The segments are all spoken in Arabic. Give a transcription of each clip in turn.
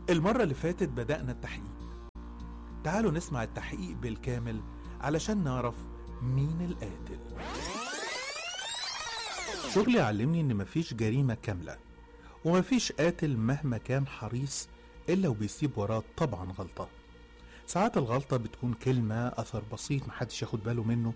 المرة اللي فاتت بدأنا التحقيق. تعالوا نسمع التحقيق بالكامل علشان نعرف مين القاتل. شغلي علمني ان مفيش جريمة كاملة، ومفيش قاتل مهما كان حريص الا وبيسيب وراه طبعا غلطة. ساعات الغلطة بتكون كلمة، اثر بسيط محدش ياخد باله منه،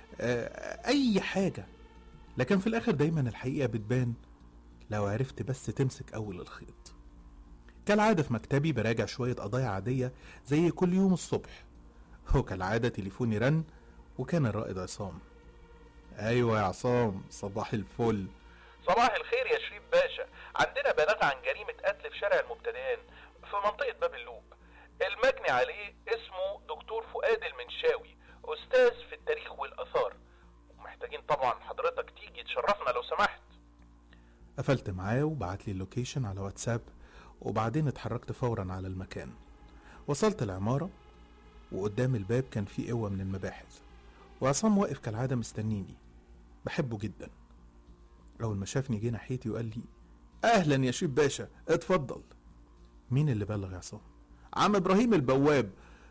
اي حاجة، لكن في الاخر دايما الحقيقة بتبان لو عرفت بس تمسك اول الخيط. كالعادة في مكتبي براجع شوية قضايا عادية زي كل يوم الصبح، وكالعادة تليفوني رن وكان الرائد عصام. ايوه يا عصام، صباح الفل. صباح الخير يا شريف باشا. عندنا بلاغ عن جريمة قتل في شارع المبتدئين في منطقة باب اللوق. المجني عليه اسمه دكتور فؤاد المنشاوي، أستاذ في التاريخ والآثار، ومحتاجين طبعا حضرتك تيجي تشرفنا لو سمحت. قفلت معاه وبعت لي اللوكيشن على واتساب، وبعدين اتحركت فورا على المكان. وصلت العمارة، وقدام الباب كان في قوة من المباحث، وعصام واقف كالعادة مستنيني. بحبه جدا. أول ما شافني جه ناحيتي وقال لي أهلا يا شريف باشا، اتفضل. مين اللي بلغ يا عصام؟ عم إبراهيم البواب.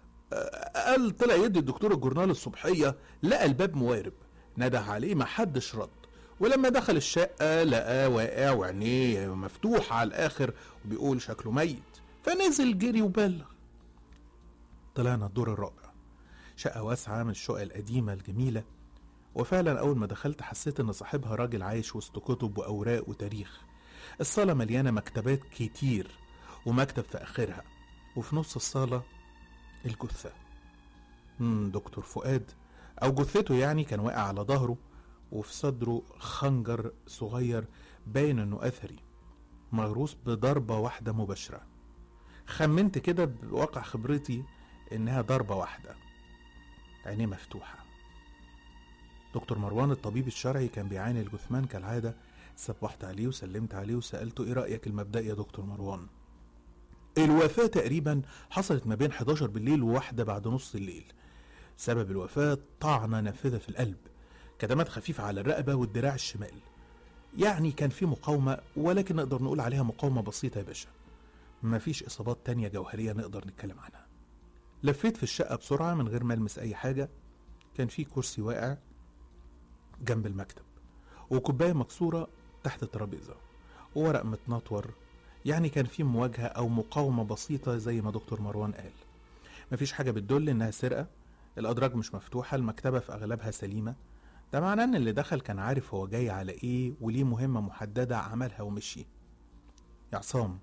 قال طلع يدي الدكتور الجورنال الصبحية، لقى الباب موارب، نده عليه محدش رد، ولما دخل الشقة لقاه واقع وعينيه مفتوحة على الآخر وبيقول شكله ميت، فنزل جري وبلغ. طلعنا الدور الرابع، شقة واسعة من الشقق القديمة الجميلة، وفعلا أول ما دخلت حسيت إن صاحبها راجل عايش وسط كتب وأوراق وتاريخ. الصالة مليانة مكتبات كتير، ومكتب في آخرها، وفي نص الصالة الجثة. دكتور فؤاد، أو جثته يعني، كان واقع على ظهره، وفي صدره خنجر صغير باين إنه أثري، مغروس بضربة واحدة مباشرة. خمنت كده بواقع خبرتي إنها ضربة واحدة. عينيه مفتوحة. دكتور مروان الطبيب الشرعي كان بيعاني الجثمان كالعادة. صبحت عليه وسلمت عليه وسألته ايه رأيك المبدئي يا دكتور مروان؟ الوفاة تقريبا حصلت ما بين 11 بالليل وواحدة بعد نص الليل. سبب الوفاة طعنة نافذة في القلب، كدمات خفيفة على الرقبة والدراع الشمال. يعني كان في مقاومة، ولكن نقدر نقول عليها مقاومة بسيطة يا باشا. مفيش إصابات تانية جوهرية نقدر نتكلم عنها. لفيت في الشقة بسرعة من غير ما ألمس أي حاجة. كان في كرسي واقع جنب المكتب، وكوباية مكسورة تحت الترابيزة، وورق متنطور. يعني كان في مواجهة أو مقاومة بسيطة زي ما دكتور مروان قال. مفيش حاجة بتدل إنها سرقة. الأدراج مش مفتوحة، المكتبة في أغلبها سليمة. ده معناه إن اللي دخل كان عارف هو جاي على إيه وليه مهمة محددة عملها ومشي. يا عصام،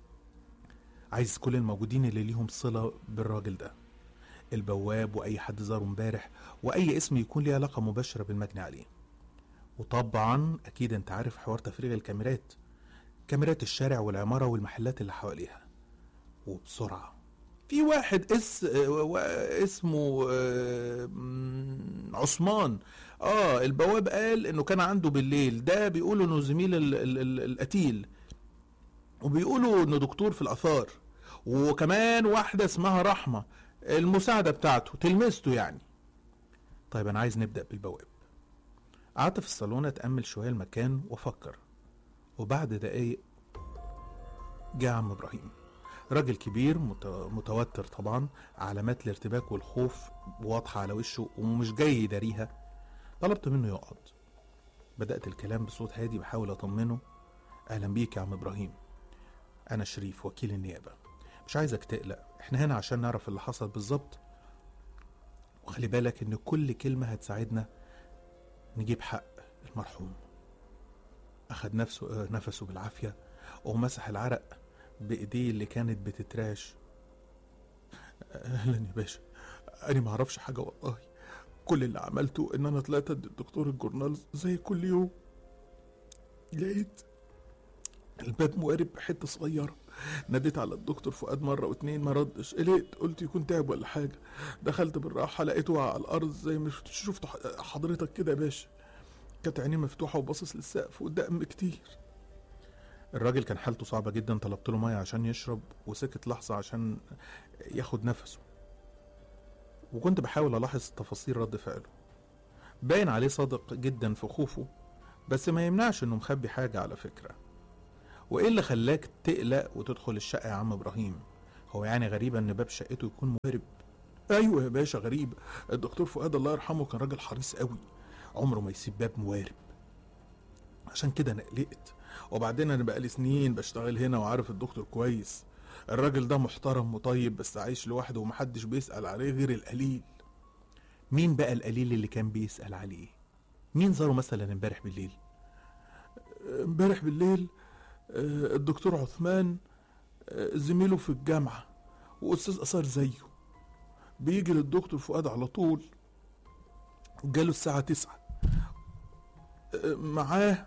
عايز كل الموجودين اللي ليهم صلة بالراجل ده، البواب وأي حد زاره امبارح، وأي اسم يكون ليه علاقة مباشرة بالمجني عليه. وطبعا أكيد أنت عارف حوار تفريغ الكاميرات، كاميرات الشارع والعمارة والمحلات اللي حواليها، وبسرعة. في واحد اسمه عثمان. البواب قال انه كان عنده بالليل، ده بيقولوا انه زميل القتيل، وبيقولوا انه دكتور في الآثار. وكمان واحدة اسمها رحمة، المساعدة بتاعته، تلمسته يعني. طيب أنا عايز نبدأ بالبواب. قعدت في الصالون أتأمل شوية المكان وأفكر، وبعد دقايق جاء عم إبراهيم، راجل كبير متوتر طبعا، علامات الارتباك والخوف واضحة على وشه ومش جاي يداريها. طلبت منه يقعد. بدأت الكلام بصوت هادي بحاول أطمنه. أهلا بيك يا عم إبراهيم، أنا شريف وكيل النيابة. مش عايزك تقلق، احنا هنا عشان نعرف اللي حصل بالظبط، وخلي بالك ان كل كلمة هتساعدنا نجيب حق المرحوم. اخد نفسه بالعافية ومسح العرق بايديه اللي كانت بتتراش. اهلا يا باشا، انا معرفش حاجة والله، كل اللي عملته ان انا طلعت ادي الدكتور الجورنال زي كل يوم، لقيت الباب موارب بحته صغيره، ناديت على الدكتور فؤاد مره واتنين ما ردش، قلقت قلت يكون تعب ولا حاجه. دخلت بالراحه لقيته على الارض زي ما شفت حضرتك كده يا باشا، كانت عينيه مفتوحه وباصص للسقف والدم كتير. الراجل كان حالته صعبه جدا، طلبت له ميه عشان يشرب وسكت لحظه عشان ياخد نفسه، وكنت بحاول الاحظ تفاصيل رد فعله. باين عليه صادق جدا في خوفه، بس ما يمنعش انه مخبي حاجه على فكره. وايه اللي خلاك تقلق وتدخل الشقة يا عم ابراهيم؟ هو يعني غريبة ان باب شقته يكون موارب؟ ايوه يا باشا غريب. الدكتور فؤاد الله يرحمه كان راجل حريص قوي، عمره ما يسيب باب موارب. عشان كده انا قلقت. وبعدين انا بقالي سنين بشتغل هنا وعارف الدكتور كويس. الراجل ده محترم وطيب، بس عايش لوحده ومحدش بيسأل عليه غير القليل. مين بقى القليل اللي كان بيسأل عليه؟ مين زاره مثلا امبارح بالليل؟ امبارح بالليل الدكتور عثمان، زميله في الجامعة واستاذ اثار زيه، بيجي للدكتور فؤاد على طول. جاله الساعة 9، معاه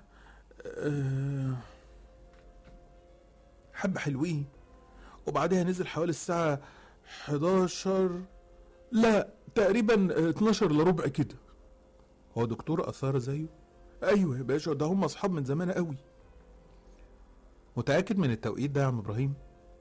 حبة حلوين، وبعدها نزل حوالي الساعة 11، لا تقريبا 12 الا ربع كده. هو دكتور اثار زيه؟ ايوه يا باشا، ده هم اصحاب من زمان قوي. متأكد من التوقيت ده يا عم ابراهيم؟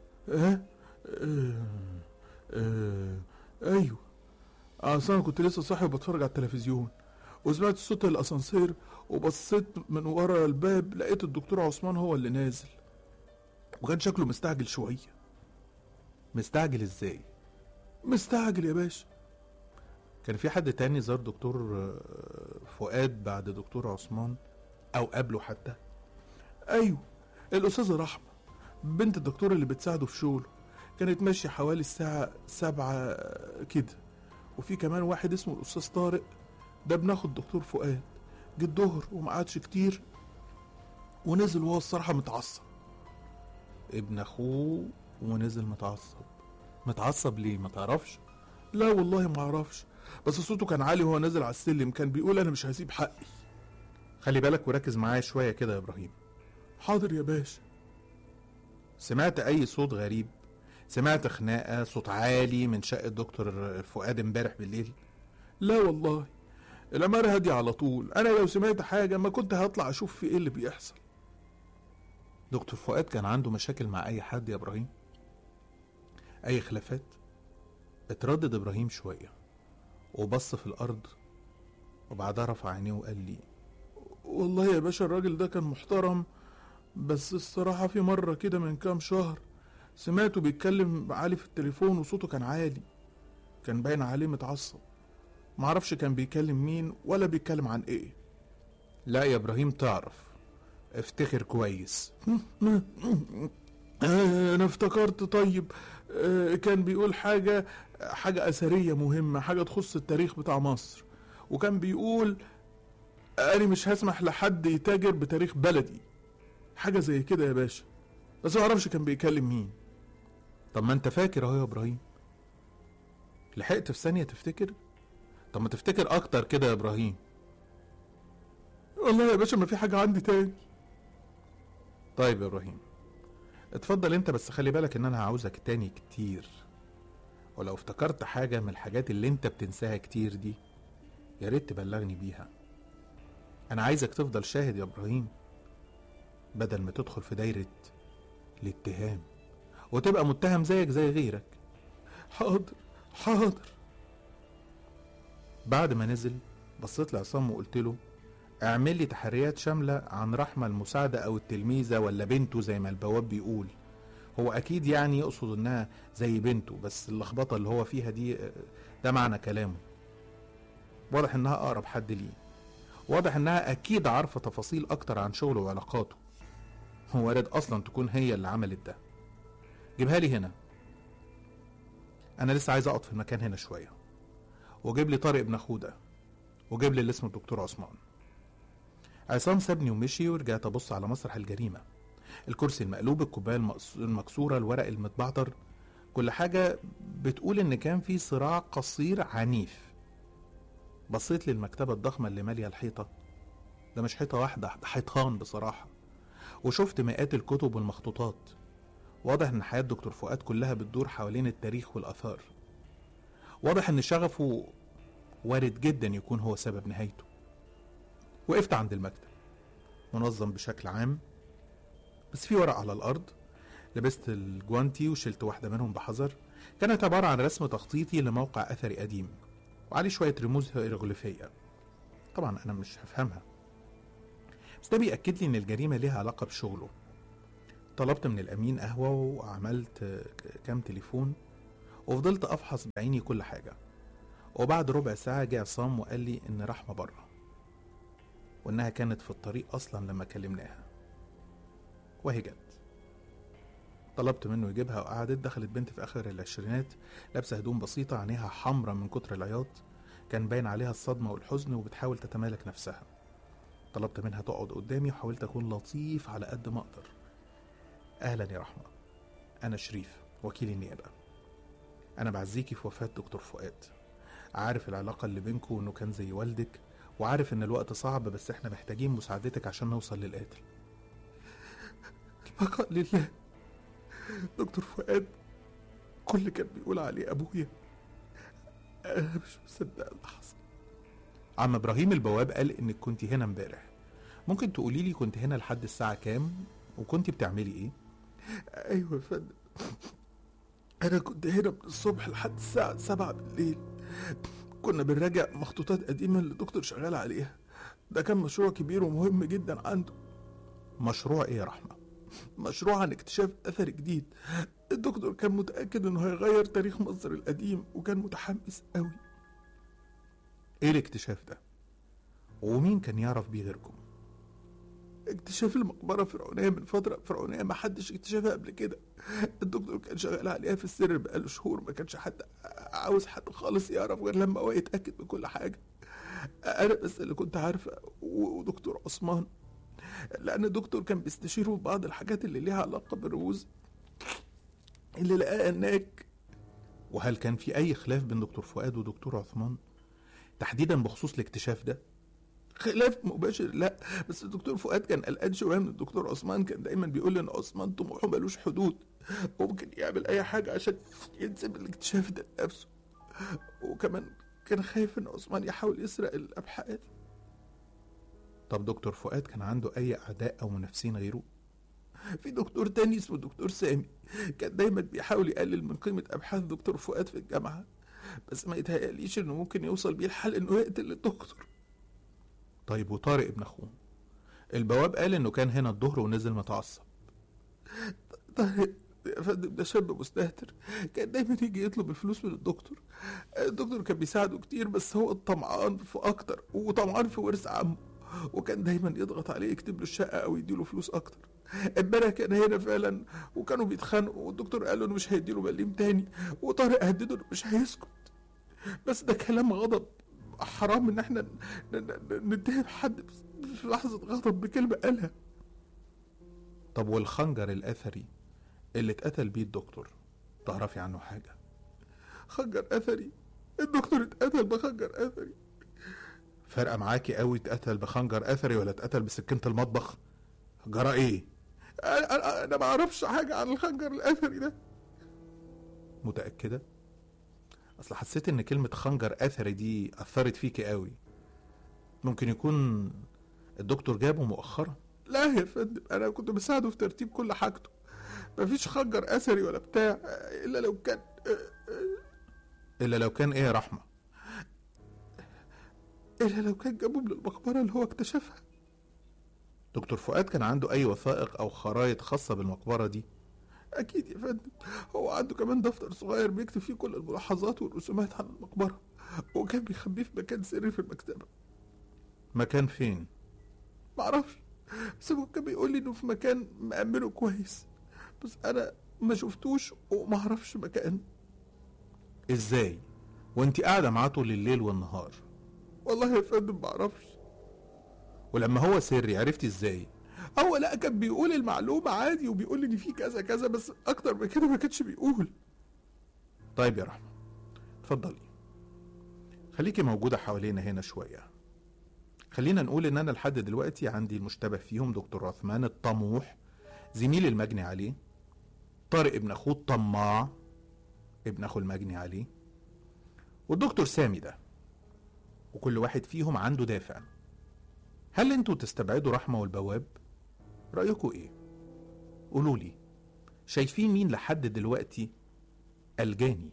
ايوه، اصل انا كنت لسه صاحي وبتفرج على التلفزيون، وسمعت صوت الاسانسير، وبصيت من ورا الباب لقيت الدكتور عثمان هو اللي نازل، وكان شكله مستعجل شويه. مستعجل ازاي؟ مستعجل يا باشا. كان في حد تاني زار دكتور فؤاد بعد دكتور عثمان او قبله حتى؟ ايوه، الاستاذه رحمه بنت الدكتور اللي بتساعده في شغله، كانت ماشيه حوالي الساعه 7 كده. وفي كمان واحد اسمه الاستاذ طارق، ده بناخد دكتور فؤاد. جه الظهر وما قعدش كتير ونزل، وهو الصراحه متعصب. ابن اخوه ونزل متعصب؟ متعصب ليه ما تعرفش؟ لا والله ما اعرفش، بس صوته كان عالي وهو نازل على السلم، كان بيقول انا مش هسيب حقي. خلي بالك وركز معايا شويه كده يا ابراهيم. حاضر يا باشا. سمعت اي صوت غريب؟ سمعت خناقه، صوت عالي من شقه دكتور فؤاد امبارح بالليل؟ لا والله، العمارة هادية على طول. انا لو سمعت حاجه ما كنت هطلع اشوف في ايه اللي بيحصل. دكتور فؤاد كان عنده مشاكل مع اي حد يا ابراهيم؟ اي خلافات؟ اتردد ابراهيم شويه وبص في الارض، وبعدها رفع عينيه وقال لي: والله يا باشا الراجل ده كان محترم، بس الصراحة في مرة كده من كام شهر سمعته بيتكلم عالي في التليفون، وصوته كان عالي، كان باين عليه متعصب. معرفش كان بيكلم مين ولا بيتكلم عن ايه. لا يا ابراهيم، تعرف، افتكر كويس. انا افتكرت. طيب، كان بيقول حاجة اثرية مهمة، حاجة تخص التاريخ بتاع مصر، وكان بيقول انا مش هسمح لحد يتاجر بتاريخ بلدي، حاجة زي كده يا باشا، بس ما اعرفش كان بيكلم مين. طب ما انت فاكر اهو يا ابراهيم، لحقت في ثانية تفتكر؟ طب ما تفتكر اكتر كده يا ابراهيم. والله يا باشا ما في حاجة عندي تاني. طيب يا ابراهيم اتفضل انت، بس خلي بالك ان انا هعوزك تاني كتير، ولو افتكرت حاجة من الحاجات اللي انت بتنساها كتير دي يا ريت تبلغني بيها. انا عايزك تفضل شاهد يا ابراهيم، بدل ما تدخل في دايرة الاتهام وتبقى متهم زيك زي غيرك. حاضر حاضر. بعد ما نزل بصيت لعصام وقلت له: اعمل لي تحريات شاملة عن رحمة المساعدة او التلميذة ولا بنته زي ما البواب بيقول. هو اكيد يعني يقصد انها زي بنته، بس اللخبطة اللي هو فيها دي ده معنى كلامه. واضح انها اقرب حد ليه، واضح انها اكيد عارفة تفاصيل اكتر عن شغله وعلاقاته. هو وارد اصلا تكون هي اللي عملت ده. جيبها لي هنا، انا لسه عايز اقعد في المكان هنا شوية. وجيب لي طارق ابن اخوه ده، وجيب لي اللي اسمه الدكتور عثمان. عصام سابني ومشي، ورجعت ابص على مسرح الجريمة. الكرسي المقلوب، الكوباية المكسورة، الورق المتبعتر، كل حاجة بتقول ان كان في صراع قصير عنيف. بصيت للمكتبة الضخمة اللي مالية الحيطة، ده مش حيطة واحدة، ده حيطان بصراحة. وشفت مئات الكتب والمخطوطات. واضح ان حياة دكتور فؤاد كلها بتدور حوالين التاريخ والآثار. واضح ان شغفه وارد جدا يكون هو سبب نهايته. وقفت عند المكتب منظم بشكل عام، بس في ورق على الأرض. لبست الجوانتي وشلت واحدة منهم بحذر. كانت عبارة عن رسم تخطيطي لموقع أثري قديم، وعليه شوية رموز هيروغليفية. طبعا أنا مش هفهمها، بس ده بيأكد لي إن الجريمة ليها علاقة بشغله. طلبت من الأمين قهوة وعملت كام تليفون وفضلت أفحص بعيني كل حاجة. وبعد ربع ساعة جه عصام وقال لي إن رحمة بره وإنها كانت في الطريق أصلا لما كلمناها، وهي جت. طلبت منه يجيبها وقعدت. دخلت بنت في آخر العشرينات لابسة هدوم بسيطة، عينيها حمرة من كتر العياط، كان باين عليها الصدمة والحزن وبتحاول تتمالك نفسها. طلبت منها تقعد قدامي وحاولت أكون لطيف على قد ما أقدر. أهلا يا رحمة، أنا شريف وكيل النيابة. أنا بعزيكي في وفاة دكتور فؤاد، عارف العلاقة اللي بينكم وإنه كان زي والدك، وعارف إن الوقت صعب بس إحنا محتاجين مساعدتك عشان نوصل للقاتل. البقاء لله. دكتور فؤاد كل اللي كان بيقول عليه أبويا، أنا مش مصدق اللي حصل. عم إبراهيم البواب قال إنك كنت هنا امبارح، ممكن تقولي لي كنت هنا لحد الساعة كام وكنت بتعملي إيه؟ أيوة يا فندم، أنا كنت هنا من الصبح لحد الساعة 7 بالليل. كنا بنراجع مخطوطات قديمة اللي الدكتور شغال عليها. ده كان مشروع كبير ومهم جدا عنده. مشروع إيه يا رحمة؟ مشروع عن اكتشاف أثر جديد. الدكتور كان متأكد إنه هيغير تاريخ مصر القديم وكان متحمس قوي. إيه الاكتشاف ده؟ ومين كان يعرف بيه غيركم؟ اكتشاف المقبرة فرعونية من فترة فرعونية ما حدش اكتشفها قبل كده. الدكتور كان شغال عليها في السر بقاله شهور، ما كانش حد عاوز حد خالص يعرف غير لما هو يتأكد بكل حاجة. أنا بس اللي كنت عارفة ودكتور عثمان، لأن الدكتور كان بيستشيره في بعض الحاجات اللي ليها علاقة بالرموز اللي لقاها هناك. وهل كان في أي خلاف بين دكتور فؤاد ودكتور عثمان تحديدا بخصوص الاكتشاف ده؟ خلاف مباشر لا، بس الدكتور فؤاد كان قلقان شويه من الدكتور عثمان. كان دايما بيقول ان عثمان طموحه ملوش حدود، ممكن يعمل اي حاجه عشان ينسب الاكتشاف ده لنفسه. وكمان كان خايف ان عثمان يحاول يسرق الابحاث. طب دكتور فؤاد كان عنده اي اعداء او منافسين غيره؟ في دكتور تاني اسمه دكتور سامي، كان دايما بيحاول يقلل من قيمه ابحاث دكتور فؤاد في الجامعه، بس ما يتهيأليش انه ممكن يوصل بيه الحل انه يقتل الدكتور. طيب وطارق ابن اخوه؟ البواب قال انه كان هنا الظهر ونزل متعصب. طارق يا فندم ده شاب مستهتر، كان دايما يجي يطلب الفلوس من الدكتور. الدكتور كان بيساعده كتير بس هو طمعان في اكتر، وطمعان في ورث عمه، وكان دايما يضغط عليه يكتب له الشقه او يديله فلوس اكتر. امبارح كان هنا فعلا وكانوا بيتخانقوا، والدكتور قال له انه مش هيديله مليم تاني، وطارق هدده انه مش هيسكت. بس ده كلام غضب، حرام ان احنا نتهم حد في لحظه غضب بكلمه قالها. طب والخنجر الاثري اللي اتقتل بيه الدكتور تعرفي عنه حاجه؟ خنجر اثري؟ الدكتور اتقتل بخنجر اثري؟ فرقه معاكي قوي اتقتل بخنجر اثري ولا اتقتل بسكينه المطبخ؟ جرى ايه؟ انا ما اعرفش حاجه عن الخنجر الاثري ده. متاكده؟ اصل حسيت ان كلمه خنجر اثري دي اثرت فيكي قوي. ممكن يكون الدكتور جابه مؤخرا. لا يا فندم، انا كنت بساعده في ترتيب كل حاجته، مفيش خنجر اثري ولا بتاع، الا لو كان ايه يا رحمه؟ الا لو كان جابه من المقبره اللي هو اكتشفها. دكتور فؤاد كان عنده اي وثائق او خرائط خاصه بالمقبره دي؟ اكيد يا فندم، هو عنده كمان دفتر صغير بيكتب فيه كل الملاحظات والرسومات عن المقبره، وكان بيخبيه في مكان سري في المكتبه. مكان فين؟ معرفش، بس هو كان بيقول لي انه في مكان مأمنه كويس، بس انا ما شفتوش ومعرفش مكان. ازاي وانتي قاعده معاه طول الليل والنهار؟ والله يا فندم معرفش. ولما هو سري عرفتي ازاي؟ هو لا، كان بيقول المعلومه عادي وبيقول لي ان في كذا كذا، بس اكتر من كده ما كانش بيقول. طيب يا رحمه اتفضلي، خليكي موجوده حوالينا هنا شويه. خلينا نقول ان انا لحد دلوقتي عندي المشتبه فيهم دكتور عثمان الطموح زميل المجني عليه، طارق ابن اخوه الطماع ابن اخو المجني عليه، والدكتور سامي ده، وكل واحد فيهم عنده دافع. هل انتوا تستبعدوا رحمه والبواب؟ رايكم ايه؟ قولولي، شايفين مين لحد دلوقتي الجاني؟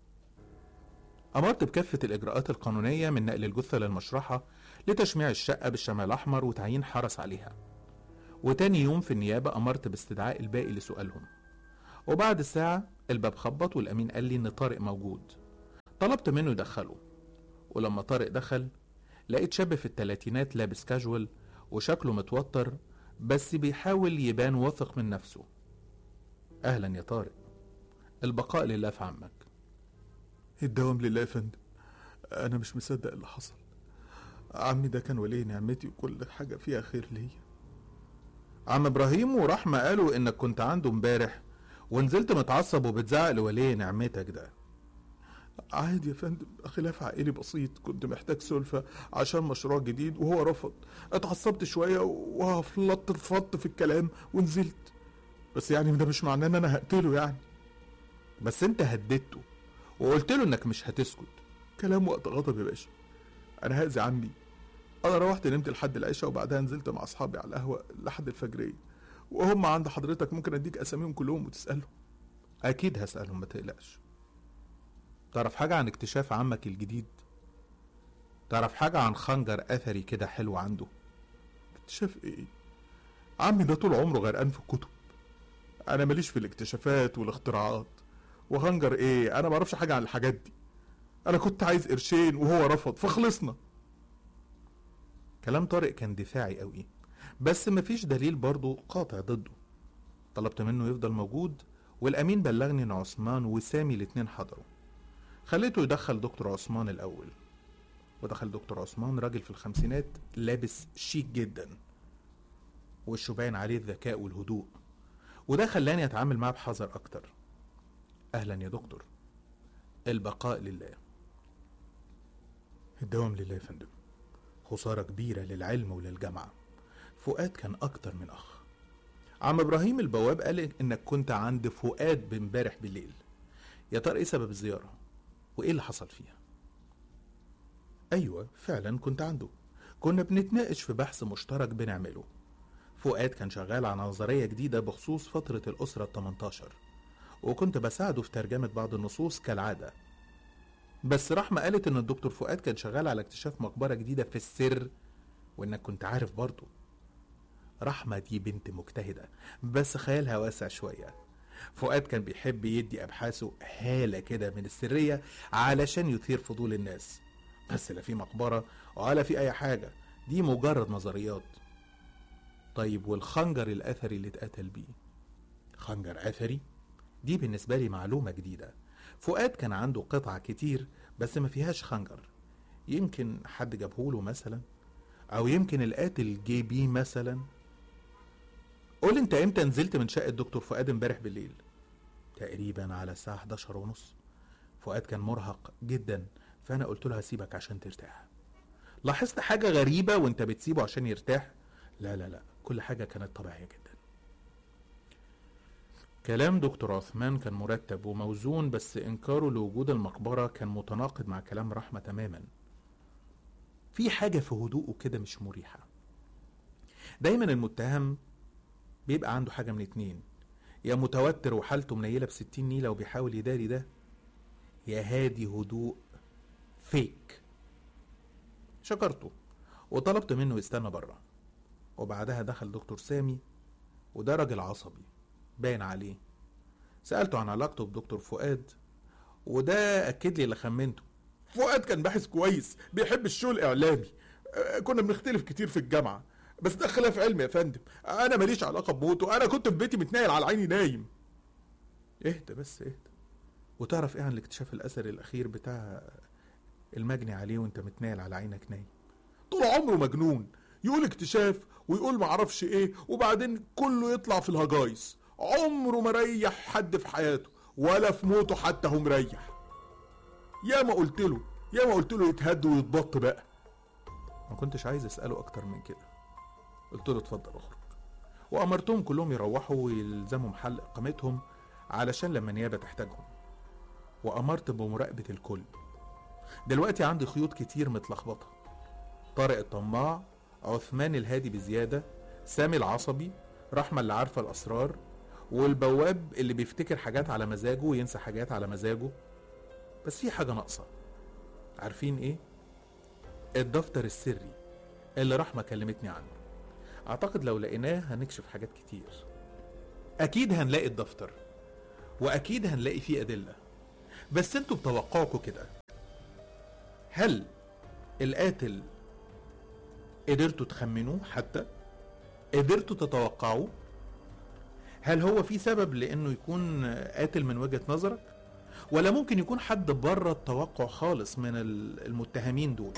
أمرت بكافة الإجراءات القانونية من نقل الجثة للمشرحة لتشميع الشقة بالشمع الأحمر وتعيين حرس عليها، وتاني يوم في النيابة أمرت باستدعاء الباقي لسؤالهم. وبعد ساعة الباب خبط والأمين قال لي إن طارق موجود. طلبت منه يدخله، ولما طارق دخل لقيت شاب في التلاتينات لابس كاجوال وشكله متوتر بس بيحاول يبان واثق من نفسه. أهلا يا طارق، البقاء لله في عمك. الدوام لله يا فندم. أنا مش مصدق اللي حصل. عمي ده كان ولي نعمتي وكل حاجة فيها خير ليا. عم إبراهيم ورحمة قالوا إنك كنت عنده امبارح ونزلت متعصب وبتزعق لولي نعمتك ده. عادي يا فندم، خلاف عائلي بسيط، كنت محتاج سلفة عشان مشروع جديد وهو رفض. اتعصبت شوية وفلطت في الكلام ونزلت، بس يعني ده مش معناه ان انا هقتله يعني. بس انت هددته وقلت له انك مش هتسكت. كلام وقت غضب يا باشا، انا هأذي عمي؟ انا روحت نمت لحد العشاء وبعدها نزلت مع اصحابي على القهوة لحد الفجرية، وهم عند حضرتك ممكن اديك اساميهم كلهم وتسألهم. اكيد هسألهم، ما تقلقش. تعرف حاجة عن اكتشاف عمك الجديد؟ تعرف حاجة عن خنجر اثري كده حلو عنده؟ اكتشاف ايه؟ عمي ده طول عمره غرقان في الكتب، انا ماليش في الاكتشافات والاختراعات. وخنجر ايه؟ انا معرفش حاجة عن الحاجات دي. انا كنت عايز قرشين وهو رفض فخلصنا. كلام طارق كان دفاعي قوي، بس مفيش دليل برضه قاطع ضده. طلبت منه يفضل موجود، والامين بلغني ان عثمان وسامي الاتنين حضروا. خليته يدخل دكتور عثمان الاول. ودخل دكتور عثمان راجل في الخمسينات لابس شيك جدا، وشه باين عليه الذكاء والهدوء، وده خلاني اتعامل معاه بحذر اكتر. اهلا يا دكتور، البقاء لله. الدوام لله يا فندم. خسارة كبيرة للعلم وللجامعة. فؤاد كان اكتر من اخ. عم ابراهيم البواب قال انك كنت عند فؤاد بامبارح بالليل. يا ترى ايه سبب الزيارة وايه اللي حصل فيها؟ ايوه فعلا كنت عنده، كنا بنتناقش في بحث مشترك بنعمله. فؤاد كان شغال على نظرية جديدة بخصوص فترة الأسرة ال18، وكنت بساعده في ترجمة بعض النصوص كالعادة. بس رحمة قالت ان الدكتور فؤاد كان شغال على اكتشاف مقبرة جديدة في السر، وانك كنت عارف برضه. رحمة دي بنت مجتهدة بس خيالها واسع شوية. فؤاد كان بيحب يدي أبحاثه هالة كده من السرية علشان يثير فضول الناس، بس لا في مقبرة ولا في أي حاجة، دي مجرد نظريات. طيب والخنجر الأثري اللي اتقتل بيه؟ خنجر أثري؟ دي بالنسبة لي معلومة جديدة. فؤاد كان عنده قطع كتير بس ما فيهاش خنجر. يمكن حد جابهوله مثلا، أو يمكن القاتل جه بيه مثلا. قول انت امتى نزلت من شقة دكتور فؤاد امبارح بالليل؟ تقريبا على الساعة 11:30. فؤاد كان مرهق جدا، فانا قلت له هسيبك عشان ترتاح. لاحظت حاجة غريبة وانت بتسيبه عشان يرتاح؟ لا لا لا، كل حاجة كانت طبيعية جدا. كلام دكتور عثمان كان مرتب وموزون، بس انكاره لوجود المقبرة كان متناقض مع كلام رحمة تماما. في حاجة في هدوءه كده مش مريحة. دايما المتهم بيبقى عنده حاجة من اتنين: يا متوتر وحالته منيلة ب60 نيلة وبيحاول يداري ده، يا هادي هدوء فيك. شكرته وطلبت منه يستنى بره، وبعدها دخل دكتور سامي، وده راجل عصبي باين عليه. سألته عن علاقته بدكتور فؤاد، وده أكد لي اللي خمنته. فؤاد كان باحث كويس، بيحب الشغل الإعلامي. كنا بنختلف كتير في الجامعة، بس ده خلاف علمي يا فندم. انا ماليش علاقه بموته، انا كنت في بيتي متنايل على عيني نايم. اهدى بس اهدى. وتعرف ايه عن الاكتشاف الاثري الاخير بتاع المجني عليه وانت متنايل على عينك نايم؟ طول عمره مجنون، يقول اكتشاف ويقول معرفش ايه، وبعدين كله يطلع في الهجايس. عمره ما ريح حد في حياته ولا في موته حتى هو مريح. يا ما قلت له يتهد ويتبط بقى. ما كنتش عايز اساله اكتر من كده، قلت له اتفضل اخرج، وامرتهم كلهم يروحوا ويلزموا محل اقامتهم علشان لما النيابه تحتاجهم، وامرت بمراقبه الكل. دلوقتي عندي خيوط كتير متلخبطه: طارق الطماع، عثمان الهادي بزياده، سامي العصبي، رحمه اللي عارفه الاسرار، والبواب اللي بيفتكر حاجات على مزاجه وينسى حاجات على مزاجه. بس في حاجه ناقصه. عارفين ايه؟ الدفتر السري اللي رحمه كلمتني عنه. اعتقد لو لقيناه هنكشف حاجات كتير. اكيد هنلاقي الدفتر، واكيد هنلاقي فيه ادلة، بس انتوا بتوقعكم كده، هل القاتل قدرتوا تخمنوه؟ حتى قدرتوا تتوقعوه؟ هل هو في سبب لانه يكون قاتل من وجهة نظرك، ولا ممكن يكون حد بره التوقع خالص من المتهمين دول؟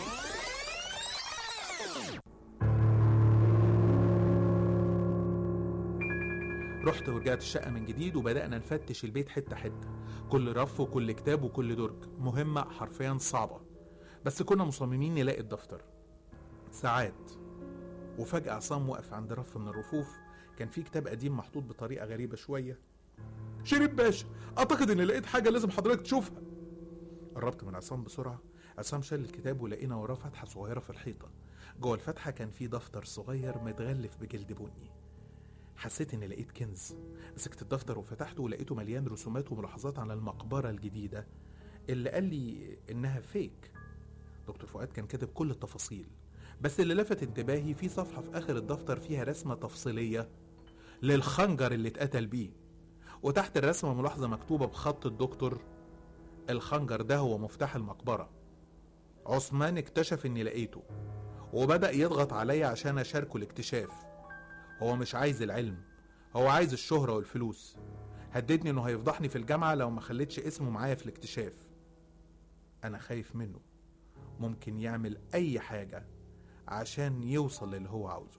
رحت ورجعت الشقة من جديد، وبدأنا نفتش البيت حتة حتة، كل رف وكل كتاب وكل درج. مهمة حرفيا صعبة، بس كنا مصممين نلاقي الدفتر. ساعات وفجأة عصام وقف عند رف من الرفوف، كان فيه كتاب قديم محطوط بطريقة غريبة شوية. شريف باشا، اعتقد اني لقيت حاجة لازم حضرتك تشوفها. قربت من عصام بسرعة. عصام شال الكتاب ولقينا وراه فتحة صغيرة في الحيطة. جوه الفتحة كان فيه دفتر صغير متغلف بجلد بني. حسيت اني لقيت كنز. مسكت الدفتر وفتحته ولقيته مليان رسومات وملاحظات عن المقبرة الجديدة اللي قال لي انها فيك. دكتور فؤاد كان كاتب كل التفاصيل، بس اللي لفت انتباهي في صفحة في اخر الدفتر فيها رسمة تفصيلية للخنجر اللي اتقتل بيه، وتحت الرسمة ملاحظة مكتوبة بخط الدكتور: الخنجر ده هو مفتاح المقبرة. عثمان اكتشف اني لقيته وبدأ يضغط عليا عشان اشاركه الاكتشاف. هو مش عايز العلم، هو عايز الشهرة والفلوس. هددني انه هيفضحني في الجامعة لو ما خليتش اسمه معايا في الاكتشاف. انا خايف منه، ممكن يعمل اي حاجة عشان يوصل للي هو عاوزه.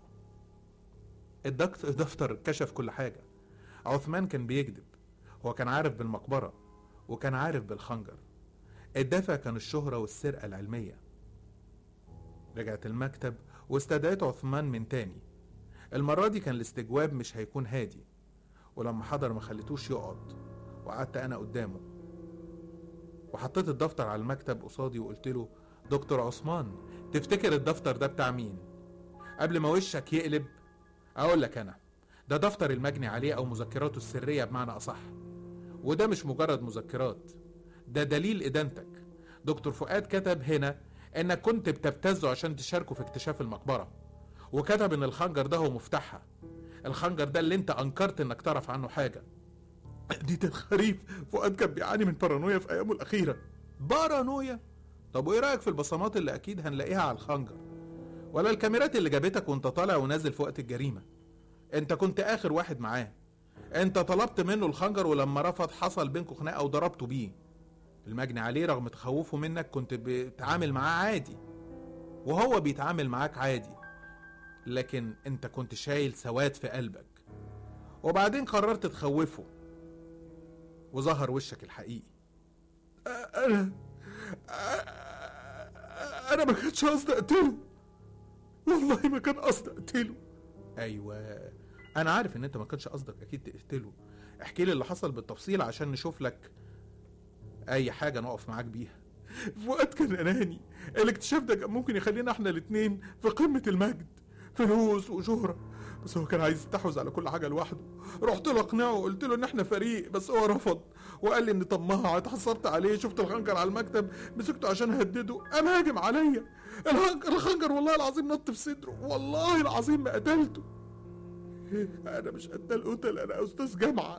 الدفتر كشف كل حاجة. عثمان كان بيكذب، هو كان عارف بالمقبرة وكان عارف بالخنجر. الدافع كان الشهرة والسرقة العلمية. رجعت المكتب واستدعيت عثمان من تاني. المرة دي كان الاستجواب مش هيكون هادي، ولما حضر ما خليتوش يقعد، وقعدت انا قدامه وحطيت الدفتر على المكتب قصادي وقلت له: دكتور عثمان، تفتكر الدفتر ده بتاع مين؟ قبل ما وشك يقلب اقول لك انا، ده دفتر المجني عليه او مذكراته السرية بمعنى اصح. وده مش مجرد مذكرات، ده دليل ادانتك. دكتور فؤاد كتب هنا انك كنت بتبتزه عشان تشاركه في اكتشاف المقبرة، وكتب ان الخنجر ده هو مفتاحها. الخنجر ده اللي انت انكرت انك تعرف عنه حاجة. دي الخريف، فؤاد كان بيعاني من بارانويا في ايامه الاخيرة. بارانويا؟ طب وايه رأيك في البصمات اللي اكيد هنلاقيها على الخنجر؟ ولا الكاميرات اللي جابتك وانت طالع ونازل في وقت الجريمة؟ انت كنت اخر واحد معاه، انت طلبت منه الخنجر ولما رفض حصل بينكم خناقة وضربته بيه. المجني عليه رغم تخوفه منك كنت بتعامل معاه عادي، وهو بيتعامل معاك عادي، لكن انت كنت شايل سواد في قلبك، وبعدين قررت تخوفه وظهر وشك الحقيقي. انا ما كانش قصدي اقتله، والله ما كان قصدي اقتله. ايوه انا عارف ان انت ما كانش قصدك اكيد تقتله. احكي لي اللي حصل بالتفصيل عشان نشوف لك اي حاجة نقف معاك بيها. فؤاد كان اناني، الاكتشاف ده كان ممكن يخلينا احنا الاتنين في قمة المجد، فلوس وشهرة، بس هو كان عايز يستحوذ على كل حاجة لوحده. رحت له اقنعه وقلت له ان احنا فريق، بس هو رفض وقال لي اني طماع. اتحسرت عليه، شفت الخنجر على المكتب مسكته عشان اهدده، قام هاجم عليا. الخنجر والله العظيم نط في صدره، والله العظيم ما قتلته. انا مش قتال قتل، انا استاذ جامعة.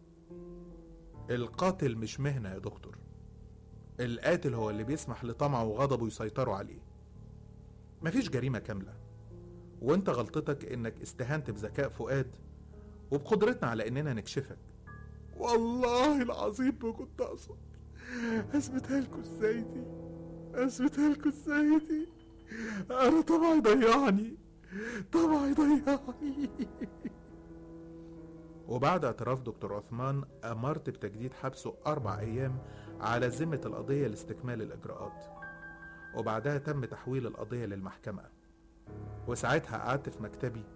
القاتل مش مهنة يا دكتور، القاتل هو اللي بيسمح لطمعه وغضبه يسيطروا عليه. مفيش جريمة كاملة، وانت غلطتك انك استهنت بذكاء فؤاد وبقدرتنا على اننا نكشفك. والله العظيم ما كنت اقصد. اثبتها لكم ازاي دي؟ اثبتها لكم ازاي دي؟ انا طبعي ضيعني، طبعي ضيعني. وبعد اعتراف دكتور عثمان امرت بتجديد حبسه 4 أيام على ذمة القضية لاستكمال الإجراءات، وبعدها تم تحويل القضية للمحكمة. وساعتها قعدت في مكتبي